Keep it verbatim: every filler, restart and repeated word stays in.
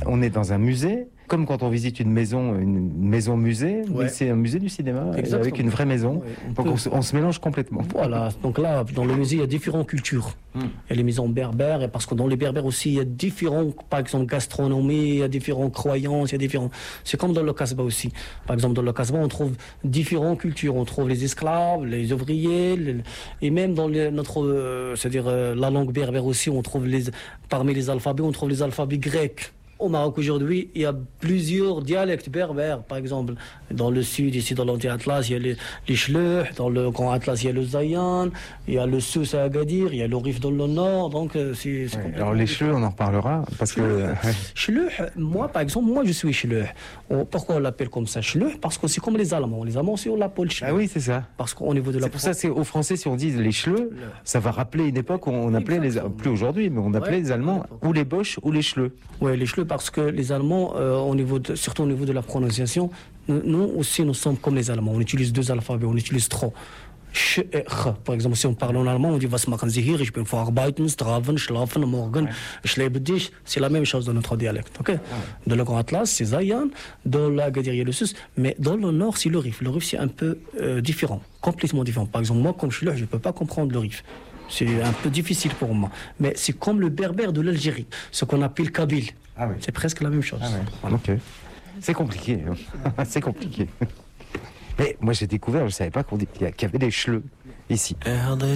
on est dans un musée, comme quand on visite une maison, une maison musée, Ouais. mais c'est un musée du cinéma Exactement. avec une vraie maison. Ouais, on Donc peut- on se, on se mélange complètement. Voilà, donc là, dans le musée, il y a différentes cultures. Mm. Il y a les maisons berbères, et parce que dans les berbères aussi, il y a différents, par exemple, gastronomie, il y a différentes croyances, il y a différents... C'est comme dans le Casbah aussi. Par exemple, dans le Casbah, on trouve différentes cultures. On trouve les esclaves, les ouvriers, les- et même dans les- notre, euh, c'est-à-dire euh, la langue berbère aussi, on trouve les, parmi les alphabets, on trouve les alphabets grecs. Au Maroc aujourd'hui, il y a plusieurs dialectes berbères. Par exemple, dans le sud, ici dans l'Anti-Atlas, il y a les, les Chleuh, dans le Grand Atlas, il y a le Zayan, il y a le Souss à Agadir, il y a le Rif dans le nord. Donc, euh, c'est, c'est Ouais, complètement alors les différent. cheveux, on en reparlera parce que Chleuh, moi par exemple, moi je suis Chleuh. On- Pourquoi on l'appelle comme ça Chleuh? Parce que c'est comme les Allemands. Les Allemands aussi on l'appelle Chleuh. ah oui, c'est ça. Parce qu'au niveau de la C'est pour ça, c'est aux Français, si on dit les cheveux, ça va rappeler une époque où on appelait les, Exactement. plus aujourd'hui, mais on appelait Ouais, les Allemands à l'époque. ou les Boches ou les cheveux. Oui, les cheveux, parce que les Allemands, euh, au niveau de, surtout au niveau de la prononciation, nous, nous aussi, nous sommes comme les Allemands. On utilise deux alphabets, on utilise trois. Ch et ch. Par exemple, si on parle en allemand, on dit was machen Sie hier? Ich bin vorarbeiten, strafen, schlafen, morgen, ich lebe dich. C'est la même chose dans notre dialecte. Okay? Dans le Grand Atlas, c'est Zayan. Dans l'Agadir, il y a le Sus. Mais dans le Nord, c'est le Rif. Le Rif, c'est un peu euh, différent, complètement différent. Par exemple, moi, comme je suis là, je ne peux pas comprendre le Rif. C'est un peu difficile pour moi. Mais c'est comme le berbère de l'Algérie, ce qu'on appelle Kabyle. Ah oui. C'est presque la même chose. Ah ouais. Voilà. Ok. C'est compliqué. hein. C'est compliqué. Mais moi j'ai découvert, je savais pas qu'on dit qu'il y a- qu'il y avait des cheveux ici.